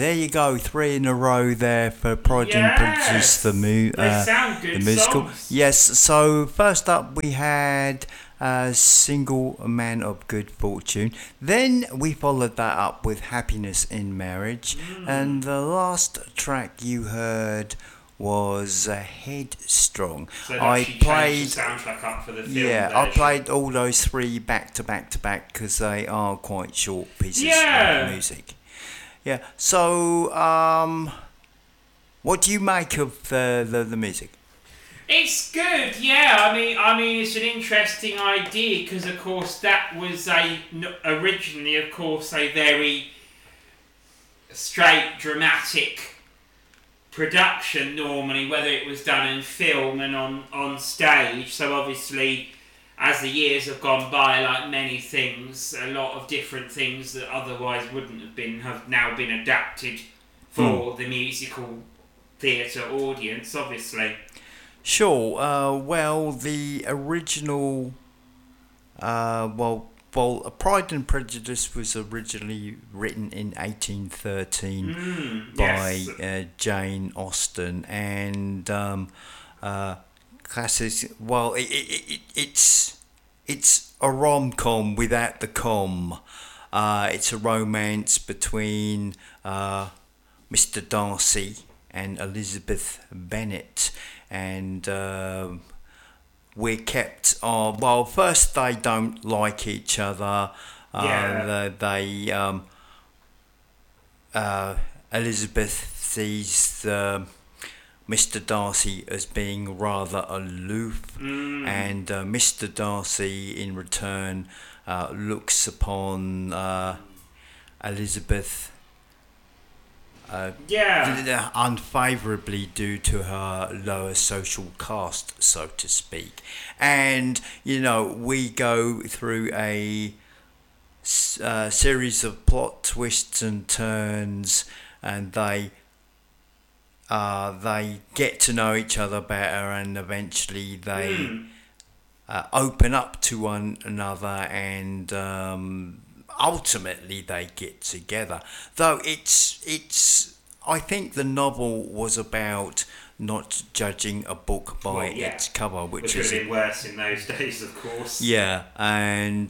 there you go, 3 in a row there for Pride and Prejudice, They sound good the musical. songs. Yes, so first up we had Single Man of Good Fortune. Then we followed that up with Happiness in Marriage. And the last track you heard was Headstrong. So I played the soundtrack up for the film version. I played all those 3 back to back to back because they are quite short pieces of music. Yeah. So, what do you make of the music? It's good, yeah. I mean, it's an interesting idea because, of course, that was originally, of course, a very straight, dramatic production normally, whether it was done in film and on stage. So obviously, as the years have gone by, like many things, a lot of different things that otherwise wouldn't have been have now been adapted for the musical theatre audience, obviously. Sure. Well, the original, Pride and Prejudice was originally written in 1813 by Jane Austen, and classic. Well, it's a rom-com without the com. It's a romance between Mr. Darcy and Elizabeth Bennet, and we're kept on. Well, first they don't like each other. Elizabeth sees Mr. Darcy as being rather aloof, and Mr. Darcy in return looks upon Elizabeth unfavourably due to her lower social caste, so to speak. And, we go through a series of plot twists and turns, and they get to know each other better, and eventually they open up to one another, and ultimately they get together. Though I think the novel was about not judging a book by its cover, which would have been worse in those days, of course. Yeah, and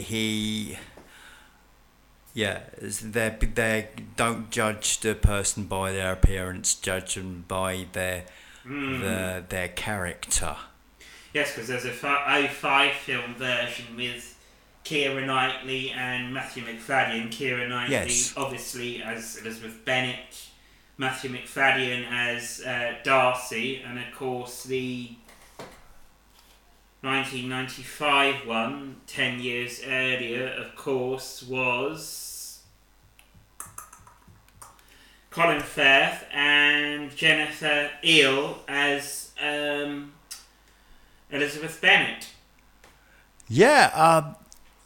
they don't judge the person by their appearance, judge them by their character. Yes, because there's a 05 film version with Keira Knightley and Matthew McFadden. Keira Knightley, obviously, as Elizabeth Bennet, Matthew McFadden as Darcy, and of course the 1995 one, 10 years earlier, of course, was Colin Firth and Jennifer Ehle as Elizabeth Bennet. Yeah,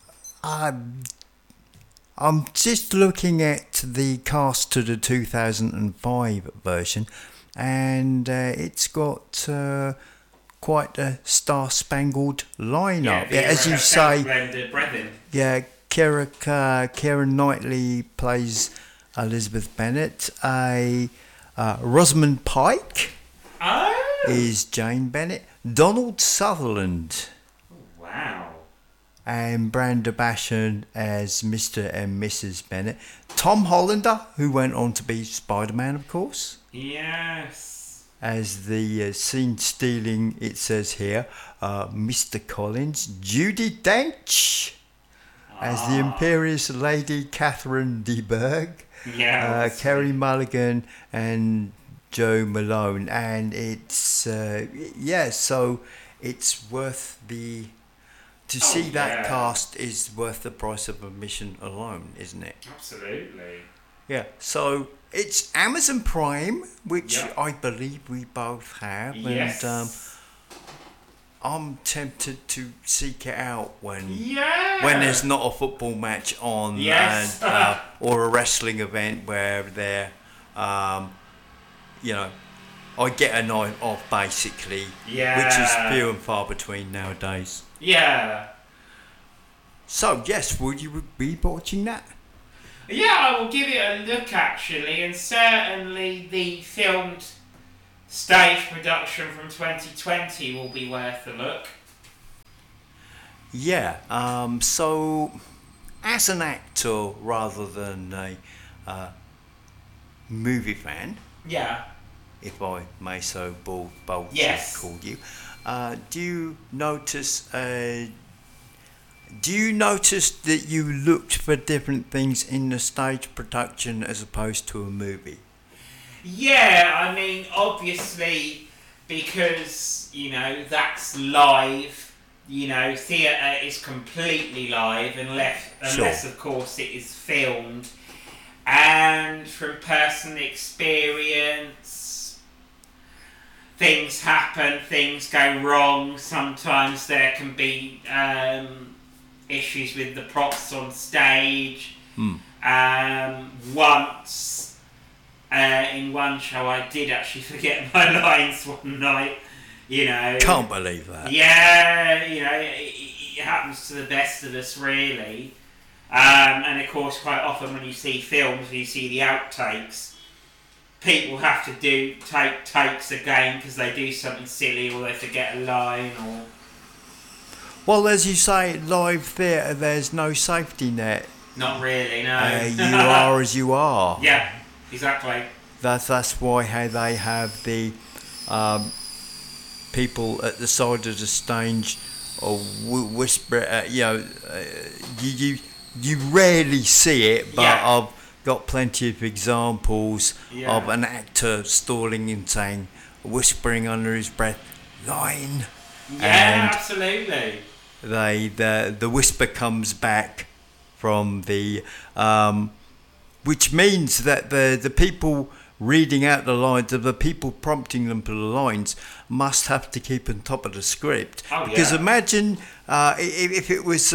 I'm just looking at the cast to the 2005 version, and it's got quite a star-spangled lineup. Yeah, as you say. Brevin. Yeah, Keira Knightley plays Elizabeth Bennet. Rosamund Pike is Jane Bennet. Donald Sutherland. Wow. And Branda Basham as Mr. and Mrs. Bennet. Tom Hollander, who went on to be Spider-Man, of course. Yes. As the scene-stealing, it says here, Mr. Collins. Judi Dench as the imperious Lady Catherine de Bourgh. Yeah. Kerry Mulligan and Joe Malone. And it's, so it's worth the... To see that cast is worth the price of admission alone, isn't it? Absolutely. Yeah, so it's Amazon Prime, which I believe we both have. Yes. And I'm tempted to seek it out when there's not a football match on, yes. and, or a wrestling event where they're, I get a night off basically, which is few and far between nowadays. Yeah. So yes, would you be watching that? Yeah, I will give it a look actually, and certainly the filmed stage production from 2020 will be worth a look. Yeah. So, as an actor rather than a uh, movie fan, Yeah. if I may so bold to Yes. call you, do you notice? Do you notice that you looked for different things in the stage production as opposed to a movie? Yeah, I mean, obviously, because, that's live, theatre is completely live, Sure. unless, of course, it is filmed. And from personal experience, things happen, things go wrong. Sometimes there can be issues with the props on stage. Hmm. Once in one show, I did actually forget my lines one night. Can't believe that. Yeah, it happens to the best of us, really. And of course, quite often when you see films, you see the outtakes. People have to take takes again because they do something silly or they forget a line or. Well, as you say, live theatre, there's no safety net. Not really, no. You are as you are. Yeah, exactly. That's why how they have the people at the side of the stage or whisper. You rarely see it, but Yeah. I've got plenty of examples Yeah. of an actor stalling and saying, whispering under his breath, line. Yeah, And absolutely. the whisper comes back from the which means that the people reading out the lines, the people prompting them for the lines, must have to keep on top of the script. Oh, Because yeah. imagine if it was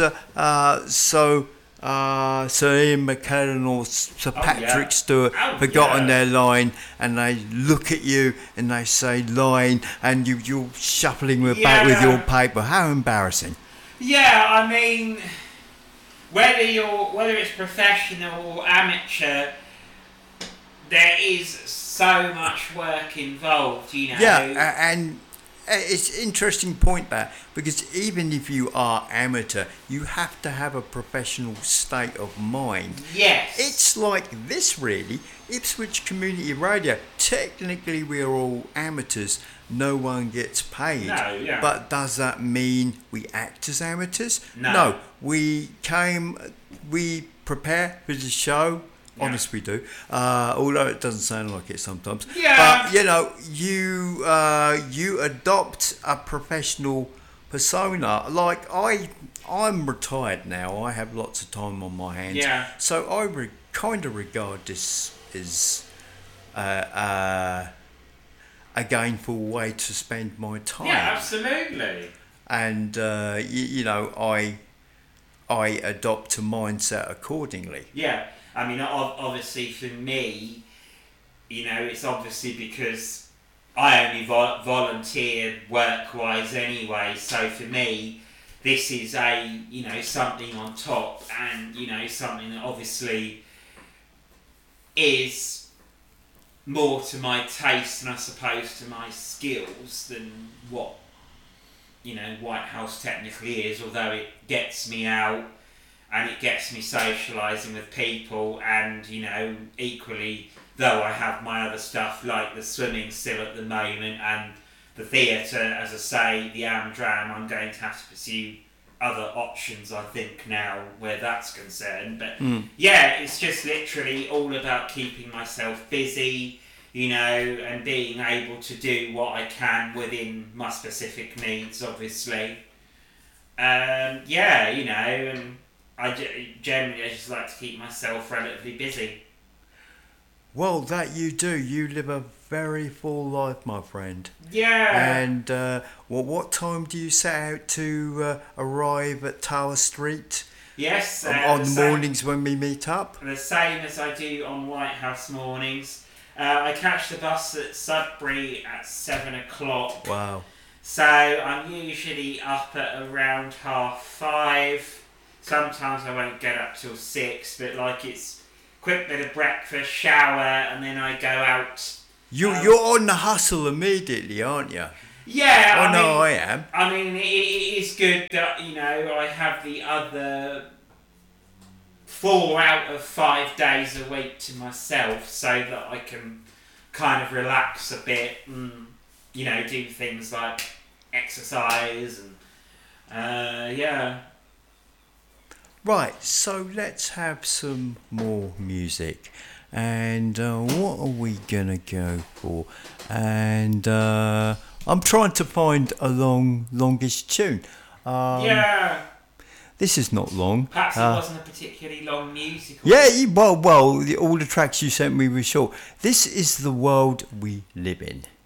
Sir Ian McKellen or Sir Oh, Patrick yeah. Stewart Oh, forgotten yeah. their line, and they look at you and they say line, and you're shuffling back with Yeah. your paper. How embarrassing! Yeah, I mean, whether it's professional or amateur, there is so much work involved. Yeah, and it's an interesting point that because even if you are amateur, you have to have a professional state of mind. Yes. It's like this really. Ipswich Community Radio. Technically, we're all amateurs. No one gets paid. No, yeah. But does that mean we act as amateurs? No. We prepare for the show. Yeah. Honest, we do. Although it doesn't sound like it sometimes. Yeah. But you adopt a professional persona. Like I'm retired now. I have lots of time on my hands. Yeah. So I kind of regard this as a gainful way to spend my time. Yeah, absolutely. And I adopt a mindset accordingly. Yeah, I mean, obviously for me, it's obviously because I only volunteer work-wise anyway. So for me, this is something on top, and something that obviously is more to my taste and I suppose to my skills than what White House technically is, although it gets me out and it gets me socialising with people, and equally, though I have my other stuff like the swimming still at the moment and the theatre, as I say, the Amdram, I'm going to have to pursue other options, I think, now where that's concerned. But yeah, it's just literally all about keeping myself busy, and being able to do what I can within my specific needs, obviously. And generally I just like to keep myself relatively busy. Well, that you do. You live a very full life, my friend. Yeah. And what time do you set out to arrive at Tower Street? Yes. On the mornings when we meet up? The same as I do on White House mornings. I catch the bus at Sudbury at 7 o'clock. Wow. So I'm usually up at around 5:30. Sometimes I won't get up till 6, but it's quick bit of breakfast, shower, and then I go out. You're on the hustle immediately, aren't you? Yeah, Oh no, I am. I mean, it is good that, you know, I have the other 4 out of 5 days a week to myself so that I can kind of relax a bit and, you know, do things like exercise and, yeah. Right, so let's have some more music. And what are we gonna go for? And I'm trying to find a longest tune. Yeah. This is not long. Perhaps it wasn't a particularly long musical. Yeah, well, all the tracks you sent me were short. This is The World We Live In.